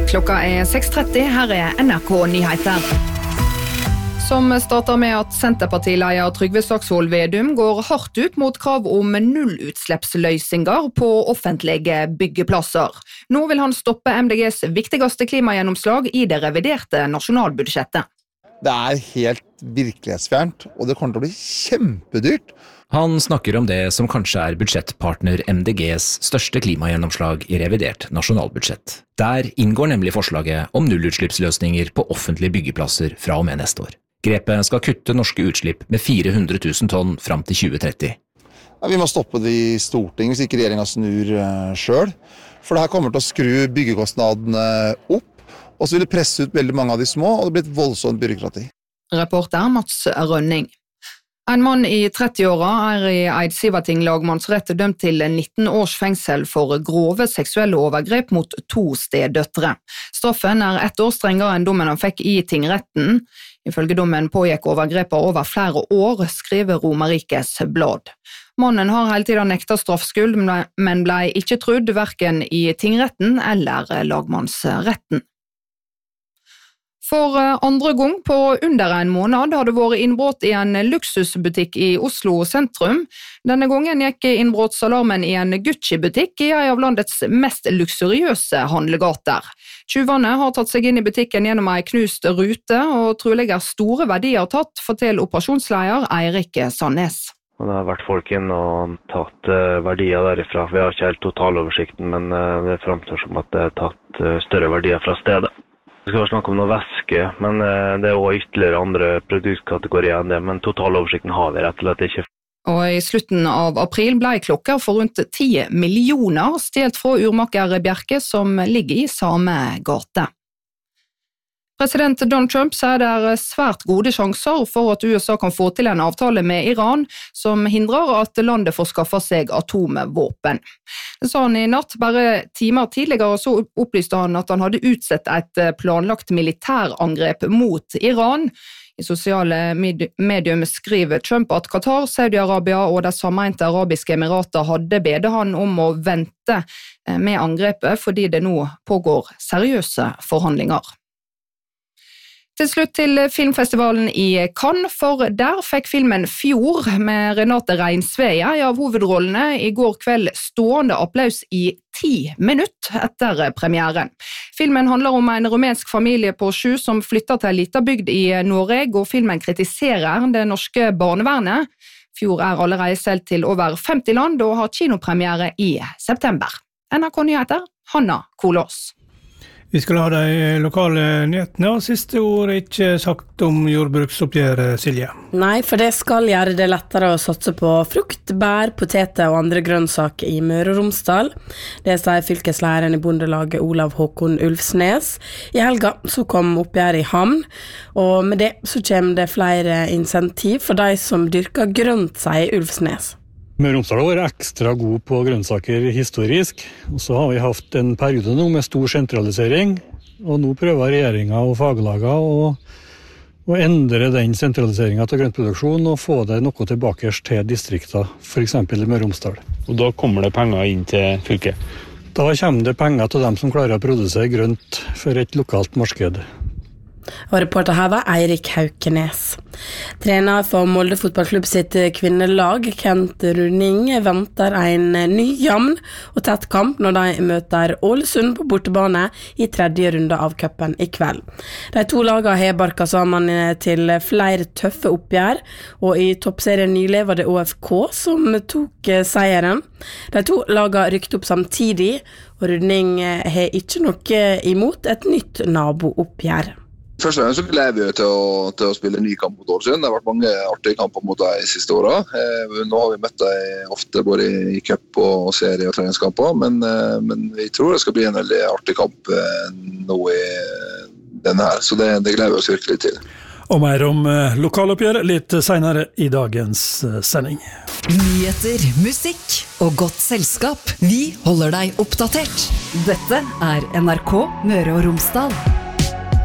Klokka 6:30, her NRK Nyheter. Som starter med at Senterpartileder Trygve Slagsvold Vedum går hardt ut mot krav om nullutslippsløsninger på offentlige byggeplasser. Nå vil han stoppe MDGs viktigste klimagjennomslag i det reviderte nasjonalbudsjettet. Det helt virkelighetsfjernt, og det kommer til å bli kjempedyrt. Han snakker om det som kanskje budsjettpartner MDGs største klimagjennomslag i revidert nasjonalbudsjett. Der inngår nemlig forslaget om nullutslippsløsninger på offentlige byggeplasser fra og med neste år. Grepet skal kutte norske utslipp med 400 000 tonn fram til 2030. Ja, vi må stoppe det i Stortinget hvis ikke regjeringen snur selv. For det her kommer til å skru byggekostnadene opp, og så vil det presse ut veldig mange av de små, og det blir et voldsomt byråkrati. Reporter Mats Rønning. En mann i 30-åra i Eidsivating lagmannsrett dømt til 19 års fengsel for grove seksuelle overgrep mot 2 stedøtre. Straffen 1 år strengere enn dommen han fikk i tingretten. Ifølge dommen pågikk overgrepet over flere år, skriver Romerikes blad. Mannen har hele tiden nektet straffskyld, men ble ikke trudd hverken i tingretten eller lagmannsretten. For andre gang på under en måned har det vært innbrudd i en luksusbutikk i Oslo sentrum. Denne gangen gikk innbruddsalarmen i en Gucci-butikk i en av landets mest luksuriøse handlegater. Tjuvene har tatt seg inn i butikken gjennom en knust rute, og trolig store verdier tatt, forteller operasjonsleder Eirik Sandnes. Det har vært folk inn og tatt verdier derifra. Vi har ikke helt totaloversikten, men det fremstår som at det er tatt større verdier fra stedet. Det skal være snakk om noe væske, men det er også ytterligere andre produktkategorier enn det, men totaloversikten har vi rett og slett ikke. Og i slutten av april ble klokker for rundt 10 millioner stjelt fra urmaker Bjerke som ligger i samme gate. President Donald Trump sier det er svært gode sjanser for at USA kan få til en avtale med Iran som hindrer at landet får skaffe seg atomvåpen. Det sa han i natt. Bare timer tidligere så opplyste han at han hadde utsett et planlagt militærangrep mot Iran. I sosiale medier skriver Trump at Qatar, Saudi-Arabia og de sammeinte arabiske emirater hadde bedt han om å vente med angrepet fordi det nå pågår seriøse forhandlinger. Til slutt til filmfestivalen i Cannes, for der fikk filmen Fjord med Renate Reinsve av hovedrollene i går kveld stående applaus i 10 minutter etter premieren. Filmen handler om en rumensk familie på 7 som flytter til en liten bygd i Norge, og filmen kritiserer det norske barnevernet. Fjord allerede selv til over 50 land og har kinopremiere i september. NRK Nyheter, Hanna Kolås. Vi skal ha de lokale nyhetene, og siste ord ikke sagt om jordbruksoppgjøret, Silje. Nei, for det skal gjøre det lettere å satse på frukt, bær, poteter og andre grønnsaker i Møre og Romsdal. Det sier fylkeslederen i Bondelaget Olav Håkon Ulfsnes. I helga så kom oppgjøret i havn, og med det så kommer det flere insentiv for de som dyrker grønt, sier Ulfsnes. Møre og Romsdal har vært ekstra god på grønnsaker historisk, og så har vi hatt en periode nå med stor sentralisering, og nå prøver regjeringen og faglaget å endre den sentraliseringen til grøntproduksjon og få det noe tilbake til distrikter, for eksempel i Møre og Romsdal. Og da kommer det penger inn til fylket? Da kommer det penger til dem som klarer å produsere grønt for et lokalt marked. Og reporter her var Eirik Haukenes. Trener for Molde fotballklubb sitt kvinnelag, Kent Runing, venter en ny jevn og tett kamp når de møter Ålesund på bortebane i 3. runde av cupen i kveld. De 2 lagene har barket sammen til flere tøffe oppgjør, og i toppserien nylig var det ÅFK som tok seieren. De 2 lagene rykte opp samtidig, og Runing har ikke noe imot et nytt nabooppgjør. Først og fremst så gleder vi til å spille en ny kamp mot Ålesund. Det har vært mange artige kamper mot deg de siste årene. Nå har vi møtt deg ofte både i cup og serie og treningskamper, men vi tror det skal bli en veldig artig kamp nå i denne her, så det gleder vi oss virkelig til. Og mer om lokaloppgjør litt senere i dagens sending. Nyheter, musikk og godt selskap. Vi holder deg oppdatert. Dette er NRK Møre og Romsdal.